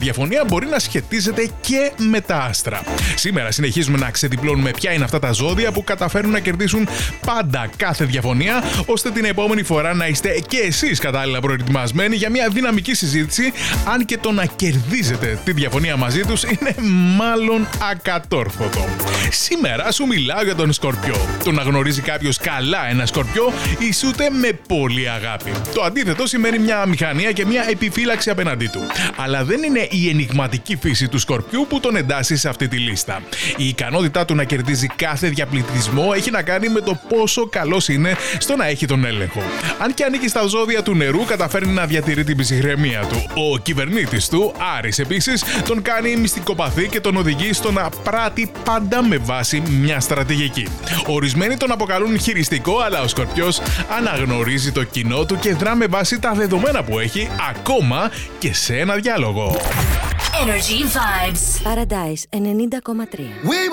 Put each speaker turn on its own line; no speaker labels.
διαφωνία μπορεί να σχετίζεται και με τα άστρα. Σήμερα συνεχίζουμε να ξεδιπλώνουμε ποια είναι αυτά τα ζώδια που καταφέρουν να κερδίσουν πάντα κάθε διαφωνία, ώστε την επόμενη φορά να είστε και εσείς κατάλληλα προετοιμασμένοι για μια δυναμική συζήτηση, αν και το να κερδίζετε τη διαφωνία μαζί τους είναι μάλλον ακατόρθωτο. Σήμερα σου μιλάω για τον Σκορπιό. Το να γνωρίζει κάποιος καλά ένα Σκορπιό ισούται με πολύ αγάπη. Το αντίθετο σημαίνει μια αμηχανία και μια επιφύλαξη απέναντί του. Αλλά δεν είναι η ενιγματική φύση του Σκορπιού που τον εντάσσει σε αυτή τη λίστα. Η ικανότητά του να κερδίζει κάθε διαπληκτισμό έχει να κάνει με το πόσο καλός είναι στο να έχει τον έλεγχο. Αν και ανήκει στα ζώδια του νερού, καταφέρνει να διατηρεί την ψυχραιμία του. Ο κυβερνήτης του, Άρης, επίσης, τον κάνει μυστικοπαθή και τον οδηγεί στο να πράττει πάντα με βάση μια στρατηγική. Ορισμένοι τον αποκαλούν χειριστικό, αλλά ο Σκορπιός αναγνωρίζει το κοινό του και δρά με βάση τα δεδομένα που έχει, ακόμα και σε ένα διάλογο.
Energy Vibes. Paradise 90,3.